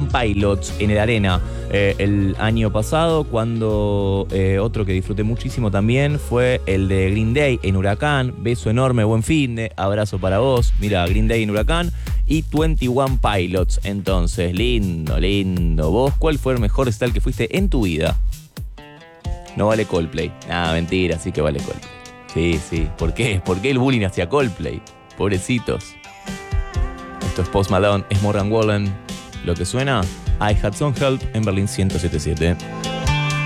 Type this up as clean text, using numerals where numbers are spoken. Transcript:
21 Pilots en el Arena el año pasado, cuando otro que disfruté muchísimo también fue el de Green Day en Huracán. Beso enorme, buen finde, abrazo para vos. Mira, Green Day en Huracán y 21 Pilots. Entonces, lindo, lindo. ¿Vos cuál fue el mejor recital que fuiste en tu vida? No vale Coldplay. Nada, mentira, sí que vale Coldplay. Sí, sí. ¿Por qué? ¿Por qué el bullying hacia Coldplay? Pobrecitos. Esto es Post Malone, es Morgan Wallen. Lo que suena, I Had Some Help en Berlín 107.7.